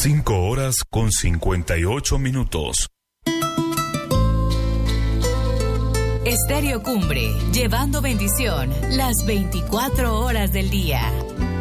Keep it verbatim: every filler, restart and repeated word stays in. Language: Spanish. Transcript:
cinco horas con cincuenta y ocho minutos. Estéreo Cumbre, llevando bendición las veinticuatro horas del día.